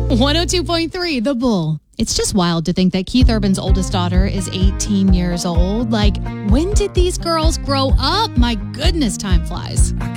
102.3 The Bull. It's just wild to think that Keith Urban's oldest daughter is 18 years old. Like, when did these girls grow up? My goodness, time flies.